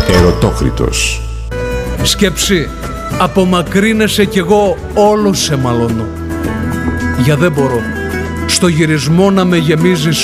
Ερωτόκριτος. Σκέψη, απομακρύνεσαι κι εγώ όλο σε μαλώνω. Για δεν μπορώ στο γυρισμό να με γεμίζεις